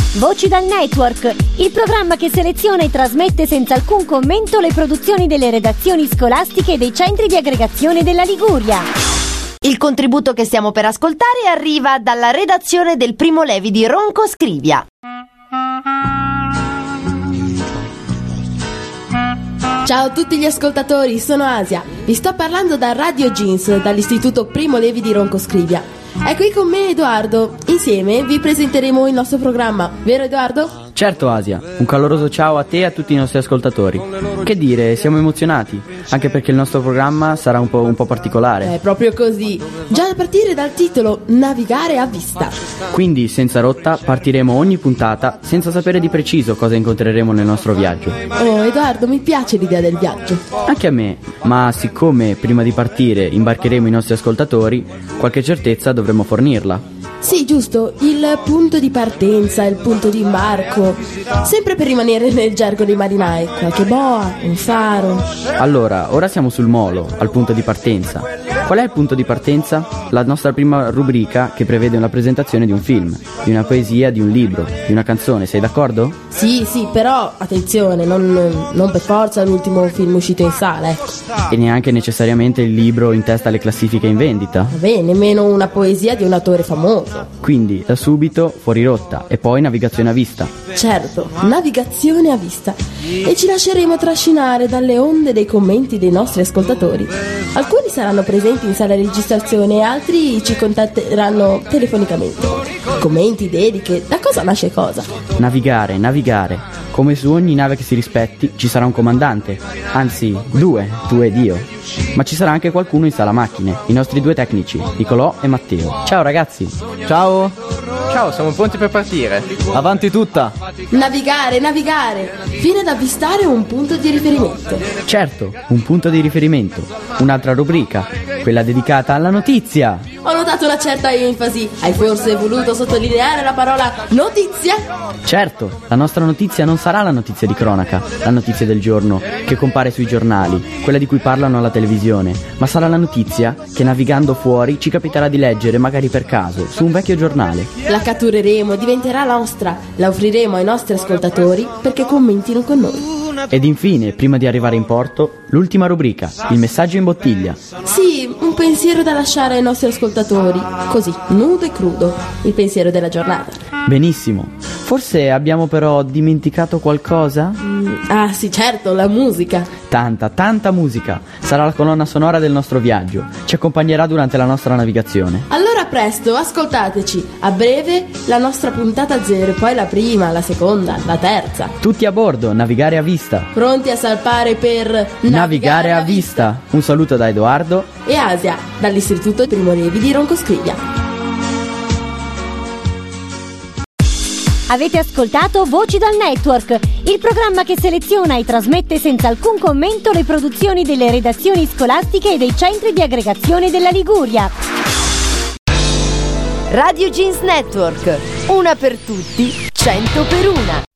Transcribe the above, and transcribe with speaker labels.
Speaker 1: Voci dal Network, il programma che seleziona e trasmette senza alcun commento le produzioni delle redazioni scolastiche e dei centri di aggregazione della Liguria.
Speaker 2: Il contributo che stiamo per ascoltare arriva dalla redazione del Primo Levi di Ronco Scrivia.
Speaker 3: Ciao a tutti gli ascoltatori, sono Asia. Vi sto parlando da Radio Jeans, dall'Istituto Primo Levi di Ronco Scrivia. È qui con me Edoardo. Insieme vi presenteremo il nostro programma, vero Edoardo?
Speaker 4: Certo Asia, un caloroso ciao a te e a tutti i nostri ascoltatori. Che dire, siamo emozionati, anche perché il nostro programma sarà un po' particolare.
Speaker 3: È proprio così, già a partire dal titolo Navigare a vista.
Speaker 4: Quindi senza rotta partiremo ogni puntata senza sapere di preciso cosa incontreremo nel nostro viaggio.
Speaker 3: Oh Edoardo, mi piace l'idea del viaggio.
Speaker 4: Anche a me, ma siccome prima di partire imbarcheremo i nostri ascoltatori, qualche certezza dovremo fornirla.
Speaker 3: Sì, giusto, il punto di partenza, il punto di imbarco. Sempre per rimanere nel gergo dei marinai, qualche boa, un faro.
Speaker 4: Allora, ora siamo sul molo, al punto di partenza. Qual è il punto di partenza? La nostra prima rubrica che prevede una presentazione di un film, di una poesia, di un libro, di una canzone, sei d'accordo?
Speaker 3: Sì, però, attenzione, non per forza l'ultimo film uscito in sala, ecco.
Speaker 4: E neanche necessariamente il libro in testa alle classifiche in vendita.
Speaker 3: Vabbè, nemmeno una poesia di un autore famoso.
Speaker 4: Quindi, da subito, fuori rotta e poi navigazione a vista.
Speaker 3: Certo, navigazione a vista. E ci lasceremo trascinare dalle onde dei commenti dei nostri ascoltatori. Alcuni saranno presenti in sala di registrazione e altri ci contatteranno telefonicamente. Commenti, dediche, da cosa nasce cosa?
Speaker 4: Navigare. Come su ogni nave che si rispetti ci sarà un comandante. Anzi, due, tu ed io. Ma ci sarà anche qualcuno in sala macchine, i nostri due tecnici, Nicolò e Matteo. Ciao ragazzi.
Speaker 5: Ciao, siamo pronti per partire. Avanti tutta.
Speaker 3: Navigare, fino ad avvistare un punto di riferimento.
Speaker 4: Certo, un punto di riferimento. Un'altra rubrica, quella dedicata alla notizia.
Speaker 3: Ho notato una certa enfasi. Hai forse voluto sottolineare la parola notizia?
Speaker 4: Certo, la nostra notizia non sarà la notizia di cronaca, la notizia del giorno, che compare sui giornali, quella di cui parlano alla televisione, ma sarà la notizia che navigando fuori ci capiterà di leggere, magari per caso, su un vecchio giornale.
Speaker 3: La cattureremo, diventerà nostra, la offriremo ai nostri ascoltatori perché commentino con noi.
Speaker 4: Ed infine, prima di arrivare in porto, l'ultima rubrica, il messaggio in bottiglia.
Speaker 3: Sì, un pensiero da lasciare ai nostri ascoltatori, così, nudo e crudo, il pensiero della giornata.
Speaker 4: Benissimo, forse abbiamo però dimenticato qualcosa?
Speaker 3: Ah sì, certo, la musica.
Speaker 4: Tanta musica, sarà la colonna sonora del nostro viaggio, ci accompagnerà durante la nostra navigazione.
Speaker 3: Allora presto, ascoltateci, a breve la nostra puntata 0, poi la prima, la seconda, la terza.
Speaker 4: Tutti a bordo, navigare a vista.
Speaker 3: Pronti a salpare per
Speaker 4: Navigare a vista. Un saluto da Edoardo
Speaker 3: e Asia, dall'Istituto Primo Levi di Ronco Scrivia.
Speaker 1: Avete ascoltato Voci dal Network, il programma che seleziona e trasmette senza alcun commento le produzioni delle redazioni scolastiche e dei centri di aggregazione della Liguria.
Speaker 2: Radio Jeans Network, una per tutti, 100 per una.